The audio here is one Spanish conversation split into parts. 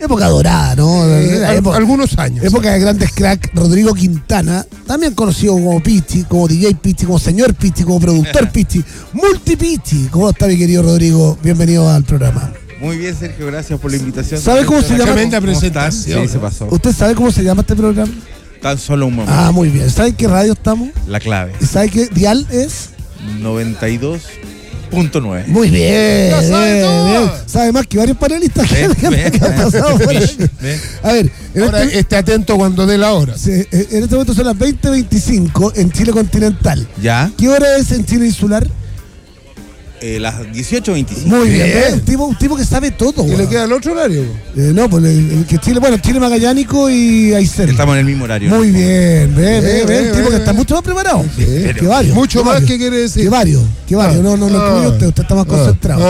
época dorada, ¿no? Algunos años. Época de grandes crack. Rodrigo Quintana, también conocido como Pichi, como DJ Pichi, como señor Pichi, como productor Pichi, multi Pichi. ¿Cómo está, mi querido Rodrigo? Bienvenido al programa. Muy bien, Sergio, gracias por la invitación. ¿Sabe cómo se llama? Tremenda presentación. Sí, se pasó. ¿Usted sabe cómo se llama este programa? Tan solo un momento. Ah, muy bien. ¿Sabe en qué radio estamos? La clave. ¿Y sabe qué dial es? 92.9. Muy bien. Ya sabe todo. Bien. Sabe más que varios panelistas que han pasado por ahí. A ver, Ahora esté atento cuando dé la hora. en este momento son las 20:25 en Chile continental. ¿Ya? ¿Qué hora es en Chile insular? Las 18:25. Muy bien. Bien. Un tipo que sabe todo. ¿Y weón. le queda el otro horario? No, pues el que Chile, bueno, Chile Magallánico y Aysén. Estamos en el mismo horario. Muy bien, Bien, un tipo que está mucho más preparado. Que varios. Mucho que más varios. que quiere decir. Que varios. No incluye usted está más concentrado.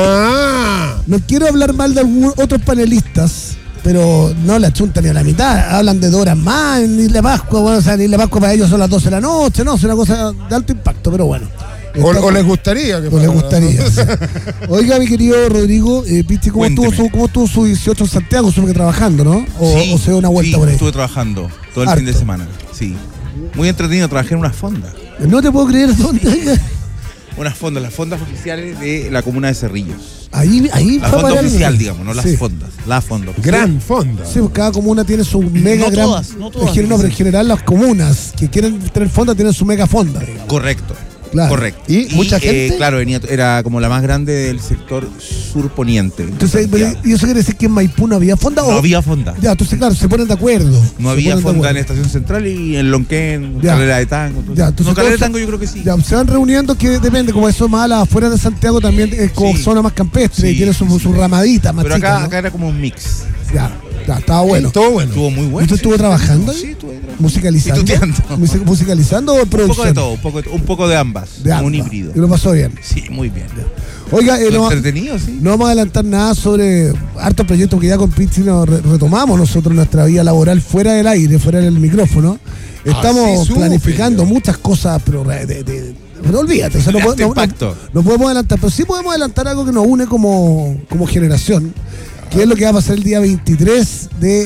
Ah. No quiero hablar mal de algunos otros panelistas, pero no la chuntan ni a la mitad. Hablan de 2 horas más en Isla Pascua. Bueno, o sea, en Isla Pascua para ellos son las 12 de la noche. No, es una cosa de alto impacto, pero bueno. O les gustaría que O les fuera, gustaría. ¿no? Sí. Oiga, mi querido Rodrigo, Pichi, ¿cómo Cuénteme. estuvo su 18 en Santiago? Supongo que trabajando, ¿no? O se dio una vuelta por ahí. Estuve trabajando todo el Harto. fin de semana. Sí. Muy entretenido, trabajé en unas fondas. No te puedo creer dónde. Unas fondas, las fondas oficiales de la comuna de Cerrillos. Ahí La fue fonda para oficial, digamos, no las Sí. fondas. La fonda oficial. Gran fonda. Sí, pues cada comuna tiene su mega No gran. todas, no todas. No, pero en general las comunas que quieren tener fonda tienen su mega fonda, digamos. Correcto. Claro. Correcto. ¿Y mucha gente? Claro, era como la más grande del sector surponiente. Entonces, Santiago. ¿y eso quiere decir que en Maipú no había fonda? No había fonda. Ya, entonces, claro, se ponen de acuerdo. No Se había ponen de fonda en acuerdo. Estación Central y en Lonquén, Ya. carrera de tango. Entonces, Ya, entonces no, carrera de todos- tango yo creo que sí. Ya, se van reuniendo, que depende, como eso más a las afueras de Santiago también es como Sí. zona más campestre y Sí, tiene su sí. ramadita más Pero chica, acá, ¿no? acá era como un mix. Ya, estaba bueno. Todo bueno. Estuvo muy bueno. ¿Usted estuvo trabajando ahí? Sí, estuve trabajando. ¿Musicalizando? Y tuteando. ¿Musicalizando o Un poco producción? de todo, un poco de ambas. De ambas. Un híbrido. Y lo pasó bien. Sí, muy bien. Oiga, Lo entretenido, sí. no vamos a adelantar nada sobre hartos proyectos que ya con Pichi nos retomamos nosotros nuestra vida laboral fuera del aire, fuera del micrófono. Estamos sí, planificando súper. muchas cosas, pero pero olvídate, o sea, De alto impacto. no podemos adelantar, pero sí podemos adelantar algo que nos une como generación, que es lo que va a pasar el día 23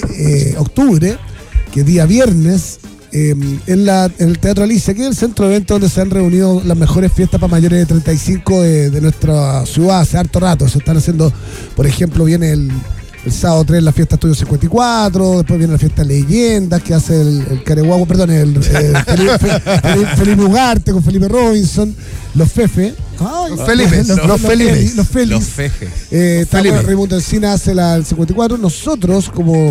de octubre, que es día viernes, en el Teatro Alicia, que es el centro de eventos donde se han reunido las mejores fiestas para mayores de 35 de nuestra ciudad hace harto rato. Se están haciendo, por ejemplo, viene el sábado 3 la fiesta Estudio 54, después viene la fiesta Leyendas que hace el Careguago, perdón, Felipe Ugarte con Felipe Robinson, los Fefe. Los Felipes, los Felipes. Los Felis. Los fejes. Felipe Raimundo Encina hace el 54. Nosotros, como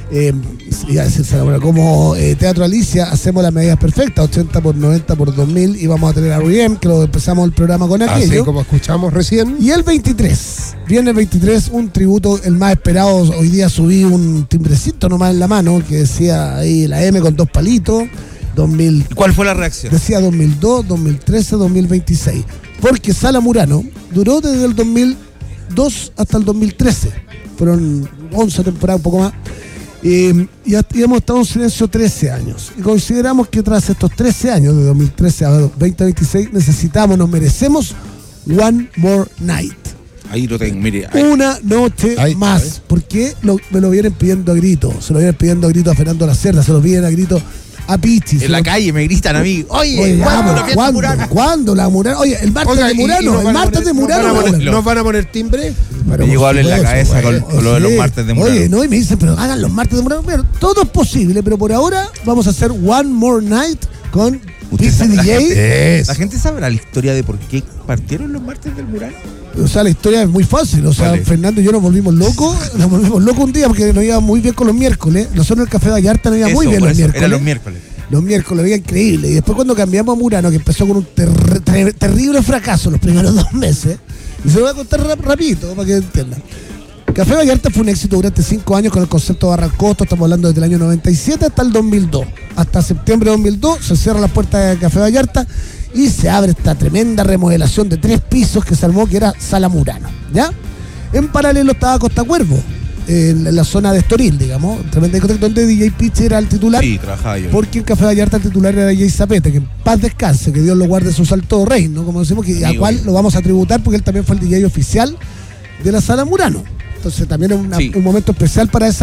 Teatro Alicia, hacemos las medidas perfectas, 80 por 90 por 2000, y vamos a tener a R.E.M., que lo empezamos el programa con Así aquello. como escuchamos recién. Y el 23, viernes 23, un tributo, el más esperado. Hoy día subí un timbrecito nomás en la mano que decía ahí la M con 2 palitos, 2000. ¿Cuál fue la reacción? Decía 2002, 2013, 2026. Porque Sala Murano duró desde el 2002 hasta el 2013. Fueron 11 temporadas, un poco más. Y hemos estado en silencio 13 años. Y consideramos que tras estos 13 años, de 2013 a 2026, nos merecemos One More Night. Ahí lo tengo, mire. Ahí. Una noche Ahí, más. ahí. Porque me lo vienen pidiendo a grito. Se lo vienen pidiendo a grito a Fernando Lacerda. Se lo piden a grito a Pichi. En la calle me gritan a mí. Oye, Oye, ¿cuándo la fiesta ¿cuándo? Murana? ¿Cuándo la Murana? Oye, el martes Oiga, de ¿y Murano. nos El van a martes poner- de Murano. ¿Nos van a poner timbre? Pero Me llegó a por hablar en la supuesto, cabeza bueno, con lo de los martes de Murano. Oye, no, y me dicen, pero hagan los martes de Murano. Pero todo es posible, pero por ahora vamos a hacer One More Night con Pichi DJ. ¿La gente sabrá la historia de por qué partieron los martes del Murano? O sea, la historia es muy fácil. O sea, ¿Cuál es? Fernando y yo nos volvimos locos un día porque nos iba muy bien con los miércoles. Nosotros en el Café Vallarta nos iba muy bien por los eso, miércoles. eran los miércoles. Los miércoles, era increíble. Y después cuando cambiamos a Murano, que empezó con un terrible fracaso los primeros 2 meses, y se lo voy a contar rapidito para que entiendan. Café Vallarta fue un éxito durante 5 años con el concepto de Barrancosto. Estamos hablando desde el año 97 hasta el 2002. Hasta septiembre de 2002 se cierra la puerta de Café Vallarta y se abre esta tremenda remodelación de 3 pisos que se armó, que era Sala Murano, ¿ya? En paralelo estaba Costa Cuervo, en la zona de Estoril, digamos, tremenda discoteca donde DJ Pichi era el titular. Sí, trabajaba yo. Porque en Café Vallarta el titular era Jay Zapete, que en paz descanse, que Dios lo guarde su salto rey, ¿no? Como decimos, que, a Amigo. cual lo vamos a tributar porque él también fue el DJ oficial de la Sala Murano. Entonces también es Sí. un momento especial para esa